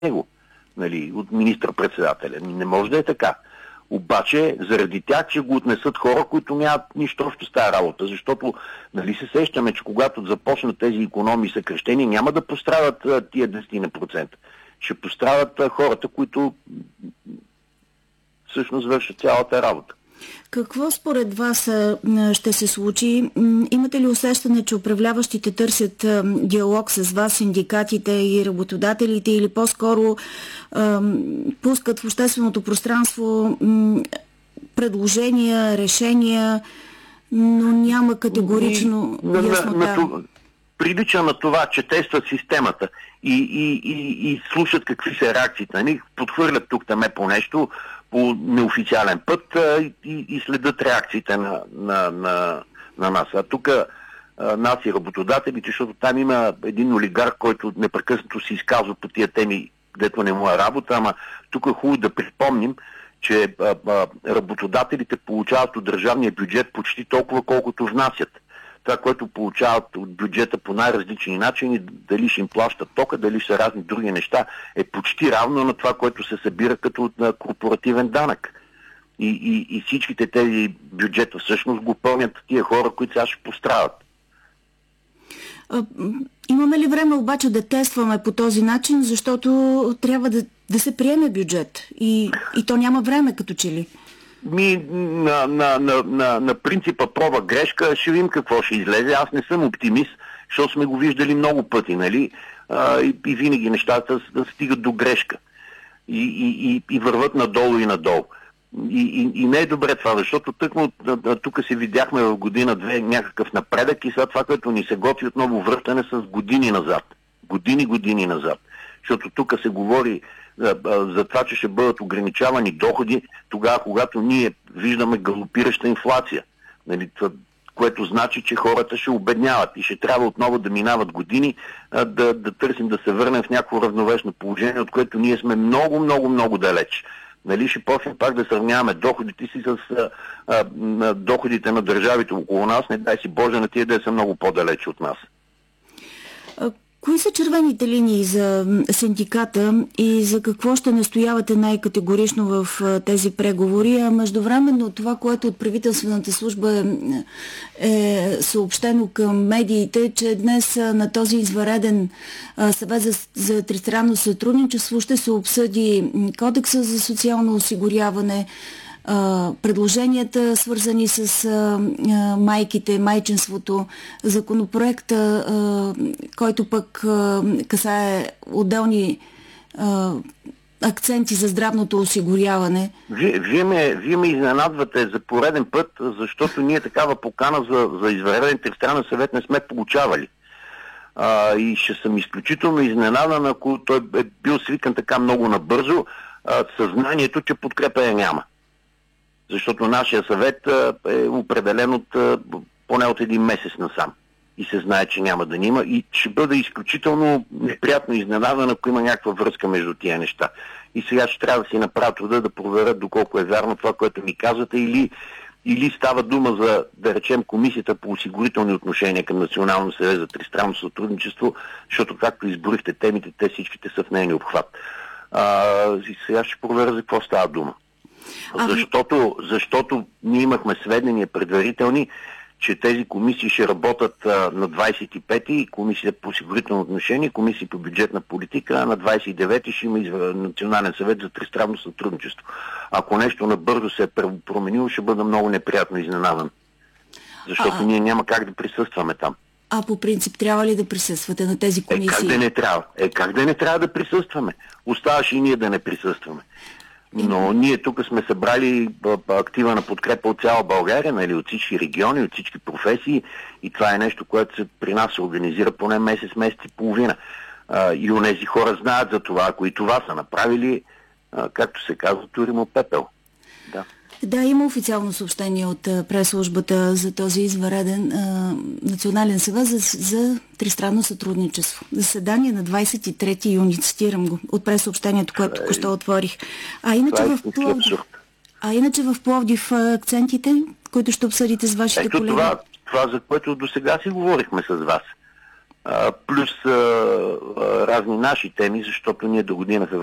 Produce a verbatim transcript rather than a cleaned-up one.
него, нали, от министър-председателя. Не може да е така. Обаче, заради тях ще го отнесат хора, които нямат нищо общо с тази работа, защото нали се сещаме, че когато започнат тези икономии съкрещения, няма да пострадат тия десет процента. Ще пострадат хората, които всъщност вършат цялата работа. Какво според вас ще се случи? Имате ли усещане, че управляващите търсят диалог с вас, синдикатите и работодателите, или по-скоро пускат в общественото пространство предложения, решения, но няма категорично и, яснота? На, на, на, прилича на това, че тестват системата и, и, и, и слушат какви са реакциите. Нали? Подхвърлят тук-таме по нещо, по неофициален път а, и, и следят реакциите на, на, на, на нас. А тук нас и работодателите, защото там има един олигарх, който непрекъснато се изказва по тия теми, дето не му е работа, ама тук е хубаво да припомним, че а, а, работодателите получават от държавния бюджет почти толкова, колкото внасят. Това, което получават от бюджета по най-различни начини, дали ще им плащат тока, дали ще са разни други неща, е почти равно на това, което се събира като на корпоративен данък. И, и, и всичките тези бюджета всъщност го пълнят тия хора, които сега ще пострадат. Имаме ли време обаче да тестваме по този начин, защото трябва да, да се приеме бюджет и, и то няма време като че ли? Ми, на, на, на, на, на принципа проба грешка ще видим какво ще излезе. Аз не съм оптимист, защото сме го виждали много пъти, нали? А, и, и винаги нещата да стигат до грешка. И, и, и, и върват надолу и надолу. И, и, и не е добре това, защото тъкмо тук се видяхме в година-две някакъв напредък и след това, което ни се готви отново връщане с години назад. Години, години назад. Защото тук се говори за това, че ще бъдат ограничавани доходи тогава, когато ние виждаме галопираща инфлация. Нали, това, което значи, че хората ще обедняват и ще трябва отново да минават години а, да, да търсим да се върнем в някакво равновесно положение, от което ние сме много, много, много далеч. Нали, ще почнем пак да сравняваме доходите си с а, а, доходите на държавите около нас, не дай си Боже на тия да са много по-далеч от нас. Кои са червените линии за синдиката и за какво ще настоявате най-категорично в тези преговори? А междувременно това, което от правителствената служба е, е съобщено към медиите, че днес на този извънреден съвет за, за тристранно сътрудничество ще се обсъди Кодекса за социално осигуряване, предложенията, свързани с а, а, майките, майчинството, законопроекта, а, който пък а, касае отделни а, акценти за здравното осигуряване. Вие, вие, ме, вие ме изненадвате за пореден път, защото ние такава покана за, за извънреден тристранен съвет не сме получавали. А, и ще съм изключително изненадан, ако той е бил свикан така много набързо, а, съзнанието, че подкрепа я няма. Защото нашия съвет е определен от поне от един месец насам. И се знае, че няма да нима. И ще бъде изключително неприятно изненадан, ако има някаква връзка между тия неща. И сега ще трябва да си направят труда да проверят доколко е вярно това, което ми казвате, или, или става дума за, да речем, Комисията по осигурителни отношения към Национално съвет за тристранно сътрудничество, защото, както изборихте темите, те всичките са в нейния обхват. А, и сега ще проверя за какво става дума. Защото, защото ние имахме сведения предварителни, че тези комисии ще работят а, на двадесет и пети, комисия по осигурително отношение, комисия по бюджетна политика, а на двадесет и девети ще има изв... Национален съвет за тристранно сътрудничество. Ако нещо набързо се е променило, ще бъда много неприятно изненадан. Защото а, ние няма как да присъстваме там. А по принцип трябва ли да присъствате на тези комисии? Е, как да не трябва? Е, как да не трябва да присъстваме? Оставаше и ние да не присъстваме. Но ние тук сме събрали актива на подкрепа от цяла България, нали, от всички региони, от всички професии, и това е нещо, което се, при нас се организира поне месец, месец и половина. А, и онези хора знаят за това, ако и това са направили, а, както се казва, туримо пепел. Да. Да, има официално съобщение от прес-службата за този извънреден а, национален съвет за, за тристранно сътрудничество. Заседание на двадесет и трети юни, цитирам го, от прес-съобщението, което току-що отворих. А иначе, в Пловдив, а иначе в Пловдив акцентите, които ще обсъдите с вашите Ето колеги? Това, това, за което до сега си говорихме с вас. а, плюс а, а, разни наши теми, защото ние до година в